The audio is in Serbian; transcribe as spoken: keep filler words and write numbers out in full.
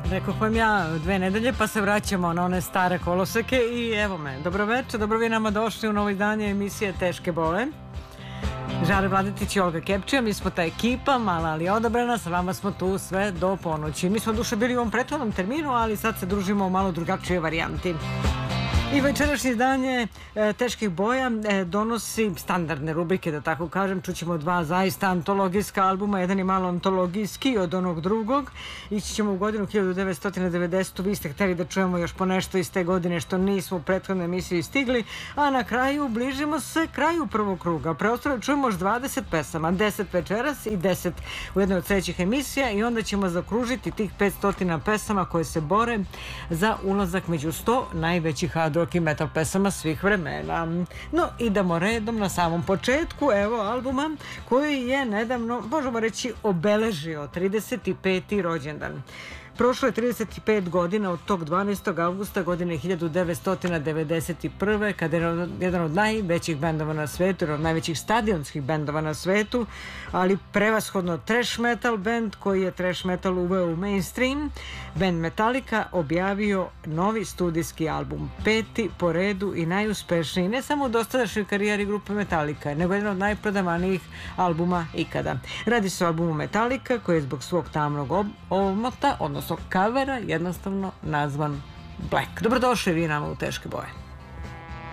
Rekoh vam ja dve nedelje pa se vraćamo na one stare koloseke i evo me. Dobro večer, dobro vi nama došli u novo izdanje emisije Teške boje. Žare Vladetić i Olga Kepčija, mi smo ta ekipa, mala ali odabrana, sa vama smo tu sve do ponoći. Mi smo duše bili u ovom prethodnom terminu, ali sad se družimo u malo drugačije varijanti. I večerašnje izdanje e, Teških boja e, donosi standardne rubrike, da tako kažem. Čućemo dva zaista antologijska albuma, jedan je malo antologijski od onog drugog. Ići ćemo u godinu hiljadu devetsto devedesetu. Vi ste hteli da čujemo još po nešto iz te godine što nismo u prethodnoj emisiji stigli, a na kraju bližimo se kraju prvog kruga. Preostalo čujemo još dvadeset pesama, deset večeras i deset u jednoj od sledećih emisija i onda ćemo zakružiti tih petsto pesama koje se bore za ulazak među sto najvećih rock i metal pesama svih vremena. No, idemo redom na samom početku, evo albuma koji je nedavno, možemo reći, obeležio trideset peti rođendan. Prošlo je trideset pet godina od tog dvanaestog avgusta godine hiljadu devetsto devedeset prve. kada je jedan od najvećih bendova na svetu, jedan od najvećih stadionskih bendova na svetu, ali prevashodno thrash metal band koji je thrash metal uveo u mainstream, band Metallica objavio novi studijski album, peti po redu i najuspešniji ne samo u dosadašnjoj karijeri grupe Metallica, nego jedan od najprodavanijih albuma ikada. Radi se o albumu Metallica koji je zbog svog tamnog omota, odnosno kavera, jednostavno nazvan Black. Dobrodošli vi nama u Teške boje.